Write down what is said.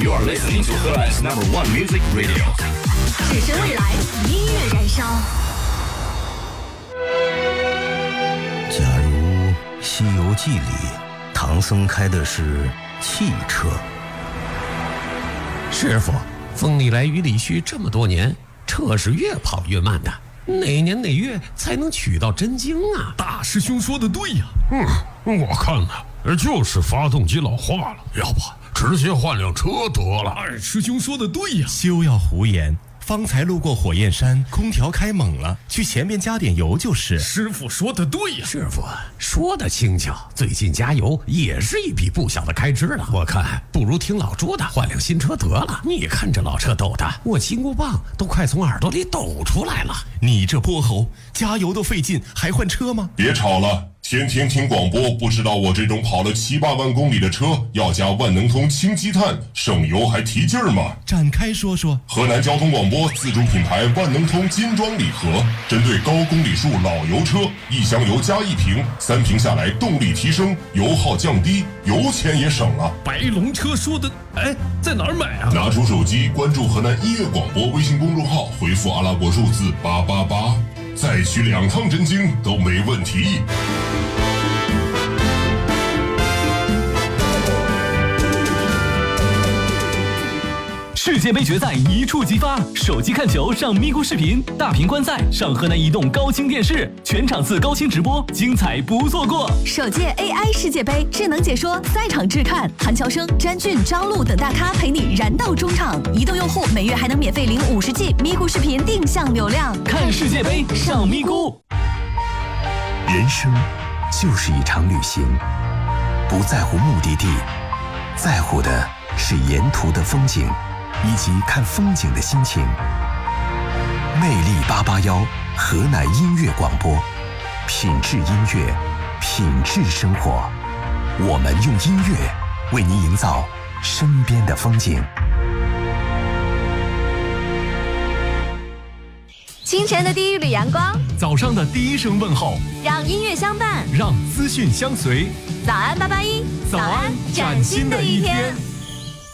You are listening to Headline's #1 Music Radio。 只身未来，音乐燃烧。 假如《西游记》里唐僧开的是汽车， 师傅，风里来雨里去这么多年，车是越跑越慢的，哪年哪月才能取到真经啊？ 大师兄说的对呀。我看呢，就是发动机老化了，要不直接换辆车得了。二师兄说的对呀。 休要胡言，方才路过火焰山，空调开猛了，去前面加点油就是。 师傅说的对呀。 师傅说的轻巧，最近加油也是一笔不小的开支了。我看不如听老朱的，换辆新车得了。你看这老车抖的，我金箍棒都快从耳朵里抖出来了。 你这泼猴，加油都费劲，还换车吗？ 别吵了，天天听广播，不知道我这种跑了7、8万公里的车要加万能通氢积碳，省油还提劲儿吗？ 展开说说。 河南交通广播自主品牌万能通金装礼盒，针对高公里数老油车，1箱油加1瓶，3瓶下来动力提升，油耗降低，油钱也省了。 白龙车说的，在哪儿买啊？ 拿出手机关注河南音乐广播微信公众号，回复阿拉伯数字888，再取2趟真经都没问题。 世界杯决赛一触即发，手机看球上咪咕视频，大屏观赛上河南移动高清电视，全场次高清直播，精彩不错过。 首届 AI 世界杯智能解说，赛场质看，韩乔生、詹俊、张璐等大咖陪你燃到中场。移动用户每月还能免费领50G 咪咕视频定向流量， 看世界杯上咪咕。 人生就是一场旅行，不在乎目的地，在乎的是沿途的风景以及看风景的心情。魅力881河南音乐广播，品质音乐，品质生活。我们用音乐为您营造身边的风景。 清晨的第一缕阳光， 早上的第一声问候， 让音乐相伴， 让资讯相随。 早安881， 早安崭新的一天。